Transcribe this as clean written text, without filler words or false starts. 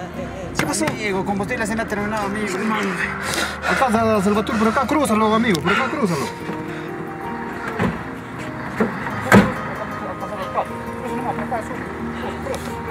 ¿Qué pasó? Amigo, combustible se me ha terminado, amigo. Hermano, alcanza a Salvatore por acá, crúzalo, amigo, por acá, crúzalo. Crúzalo, acá,